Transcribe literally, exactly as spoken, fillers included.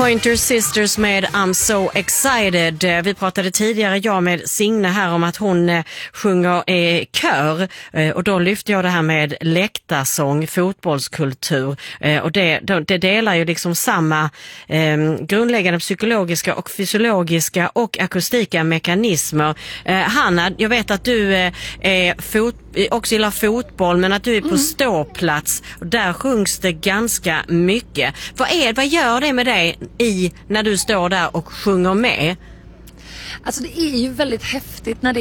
Pointer Sisters med I'm so excited. Vi pratade tidigare, jag med Signe här, om att hon eh, sjunger eh, kör. Eh, och då lyfte jag det här med läktarsång, fotbollskultur. Eh, och det, det delar ju liksom samma eh, grundläggande psykologiska och fysiologiska och akustika mekanismer. Eh, Hanna, jag vet att du eh, är fot, också gillar fotboll, men att du är på mm. ståplats. Och där sjungs det ganska mycket. Vad, är, vad gör det med dig i när du står där och sjunger med? Alltså det är ju väldigt häftigt när det